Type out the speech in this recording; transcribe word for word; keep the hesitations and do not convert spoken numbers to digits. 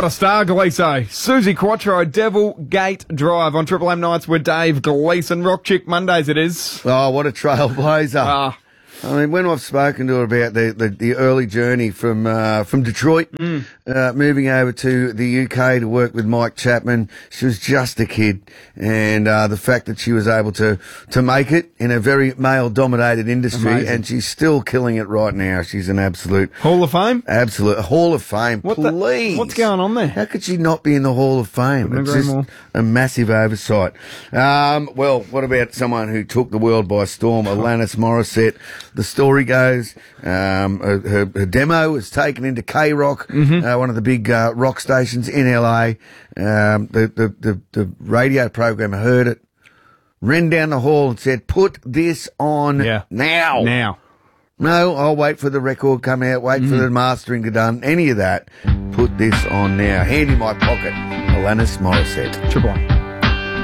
What a star, Gleeso. Susie Quattro, Devil Gate Drive on Triple M Nights with Dave Gleeson. Rock Chick Mondays it is. Oh, what a trailblazer. Ah. I mean, when I've spoken to her about the, the, the early journey from uh, from Detroit, mm. uh, moving over to the U K to work with Mike Chapman, she was just a kid. And uh, the fact that she was able to, to make it in a very male-dominated industry, Amazing. and she's still killing it right now. She's an absolute... Hall of Fame? Absolute Hall of Fame, what please. The, what's going on there? How could she not be in the Hall of Fame? Couldn't It's agree just more. a massive oversight. Um, well, what about someone who took the world by storm, Alanis Morissette? The story goes, um, her, her, her demo was taken into K-Rock, mm-hmm. uh, one of the big uh, rock stations in L A. Um, the, the, the, the radio program heard it, ran down the hall and said, put this on yeah. now. Now. No, I'll wait for the record come out, wait mm-hmm. for the mastering to be done, any of that. Put this on now. Hand in my pocket, Alanis Morissette. Triple M.